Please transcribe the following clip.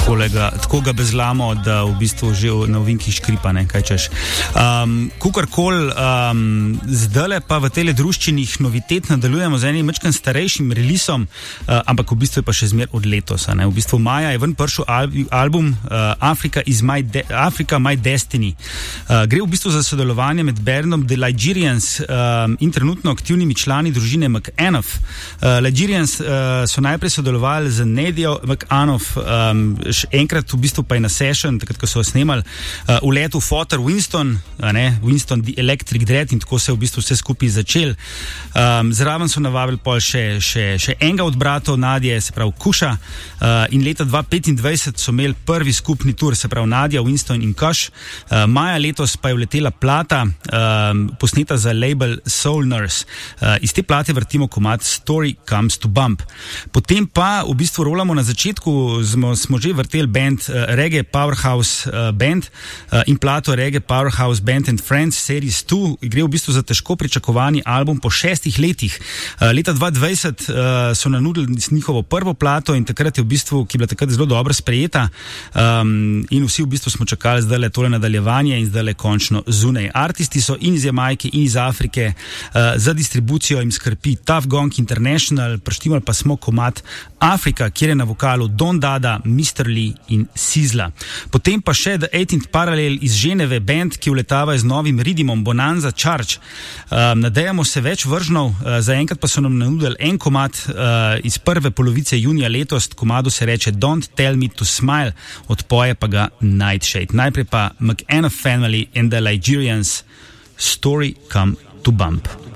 tako ga bezlamo, da v bistvu že na ovinkih škripa, ne, kaj češ. Kukorkoli, zdajle pa v tele druščinih novitet nadaljujemo z enim mečkan starejšim releasom, ampak v bistvu je pa še zmer od letosa, ne. V bistvu maja je ven prišel album Africa My Destiny. Gre v bistvu za sodelovanje med bandom The Ligerians in trenutno aktivnimi člani družine McAnuff. Ligerians so najprej sodelovali z Nadijo McAnuff, enkrat v bistvu pa je na session, takrat, ko so snemali v letu Foster Winston, Winston The Electric Dread, in tako se je v bistvu vse skupaj začel. Zraven so navabili pol še enega od bratov Nadje, se pravi Kuša, in leta 2025 so imeli prvi skupni tur, se pravi Nadja, Winston in Kuš. Maja letos pa je vletela plata, posneta za label Soul Nurse. Iz te plate vrtimo komad Story Comes to Bump. Potem pa v bistvu rolamo na začetku, smo že vrteli band Reggae Powerhouse Band in plato Reggae Powerhouse Band and Friends Series 2. Gre v bistvu za težko pričakovani album po 6 letih. Leta 2020 so nanudili njihovo prvo plato in takrat je v bistvu, ki je bila takrat zelo dobro sprejeta, in vsi v bistvu smo čakali zdajle tole nadaljevanje in zdajle končno zunaj. Artisti so in iz Jamajke in iz Afrike, za distribucijo jim skrbi Tough Gong International, preštimali pa smo komad Afrika, kjer je na vokalu Don Dada, Mr. Lee in Sizzla. Potem pa še The 18th Parallel iz Ženeve, band, ki vletava z novim ridimom Bonanza Charge. Nadejamo se več vržnov, zaenkrat pa so nam nanudili en komad iz prve polovice junija letos, komadu se reče Don't Tell Me to Smile, odpoje pa ga Nightshade. Najprej pa McAnuff Family and the Ligerians, Story Come to Bump.